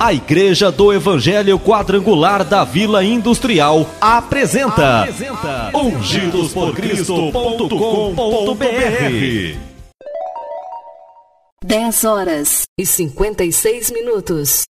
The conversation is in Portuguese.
A Igreja do Evangelho Quadrangular da Vila Industrial apresenta ungidosporcristo.com.br. 10 horas e 56 minutos.